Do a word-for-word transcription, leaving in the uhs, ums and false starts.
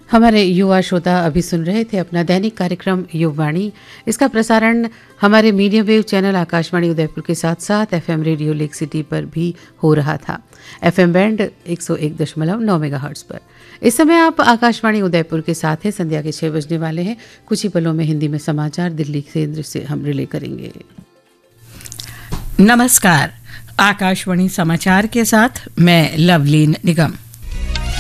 हमारे युवा श्रोता अभी सुन रहे थे अपना दैनिक कार्यक्रम युववाणी। इसका प्रसारण हमारे medium wave channel Akashvani Udaipur के साथ साथ एफएम रेडियो लेक सिटी पर भी हो रहा था, एफएम बैंड एक सौ एक दशमलव नौ मेगाहर्ट्ज पर। इस समय आप आकाशवाणी उदयपुर के साथ हैं। संध्या के छः बजने वाले हैं। कुछ ही पलों में हिंदी में समाचार दिल्ली केंद्र से हम रिले करेंगे। नमस्कार, आकाशवाणी समाचार के साथ मैं लवलीन निगम।